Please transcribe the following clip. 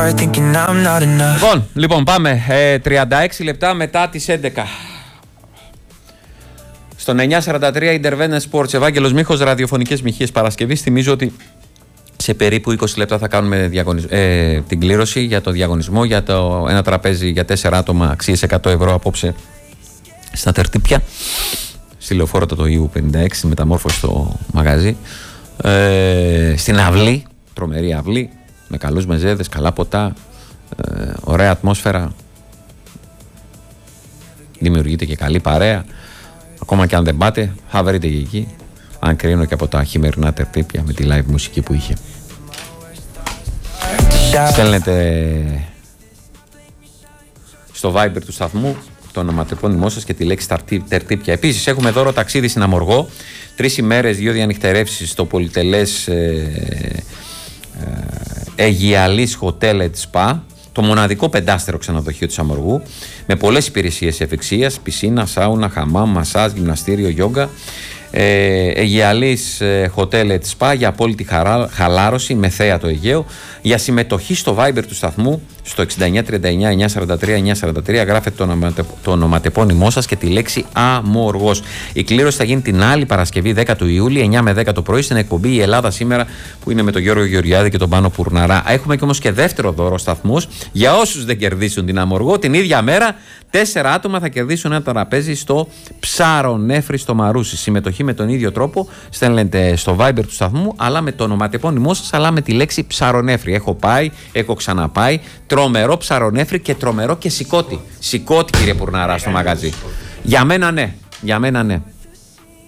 heart thinking I'm not enough. Λοιπόν, πάμε 36 λεπτά μετά τις 11. Στον 943 Intervention Sports, Ευάγγελος Μίχος, ραδιοφωνικές μοιχείες Παρασκευής. Θυμίζω ότι σε περίπου 20 λεπτά θα κάνουμε την κλήρωση για το διαγωνισμό για ένα τραπέζι για 4 άτομα αξίες 100 ευρώ απόψε στα Τερτύπια, στη λεωφόρο το Ιου 56, στη μεταμόρφωση στο μαγαζί, στην αυλή, τρομερή αυλή με καλούς μεζέδες, καλά ποτά, ωραία ατμόσφαιρα, δημιουργείται και καλή παρέα. Ακόμα και αν δεν πάτε θα βρείτε και εκεί, αν κρίνω και από τα χειμερινά Τερτύπια με τη live μουσική που είχε. Στέλνετε στο Viber του σταθμού το ονοματεπώνυμό σας και τη λέξη Τερτύπια. Επίσης έχουμε δώρο ταξίδι στην Αμοργό, 3 ημέρες, 2 διανυχτερεύσεις στο πολυτελές Αιγιαλής Hotel & Spa, το μοναδικό 5άστερο ξενοδοχείο της Αμοργού, με πολλές υπηρεσίες ευεξίας, πισίνα, σάουνα, χαμάμ, μασάζ, γυμναστήριο, γιόγκα. Αιγιαλής Hotel & Spa για απόλυτη χαλάρωση με θέα το Αιγαίο. Για συμμετοχή στο Viber του σταθμού στο 6939-943-943 γράφετε το ονοματεπώνυμό σας και τη λέξη Αμοργός. Η κλήρωση θα γίνει την άλλη Παρασκευή 10 του Ιούλη 9 με 10 το πρωί στην εκπομπή Η Ελλάδα Σήμερα, που είναι με τον Γιώργο Γεωργιάδη και τον Πάνο Πουρναρά. Έχουμε και όμως και δεύτερο δώρο σταθμούς για όσους δεν κερδίσουν την Αμοργό. Την ίδια μέρα 4 άτομα θα κερδίσουν ένα τραπέζι στο Ψαρονέφρι στο Μαρούσι. Συμμετοχή με τον ίδιο τρόπο, στέλνετε στο Viber του σταθμού, αλλά με το ονοματεπώνυμό σας, αλλά με τη λέξη Ψαρονέφρι. Έχω πάει, έχω ξαναπάει. Τρομερό ψαρονέφρι και τρομερό και σηκώτη. Σηκώτη, κύριε Πουρναρά, στο μαγαζί. Για μένα ναι. Για μένα ναι.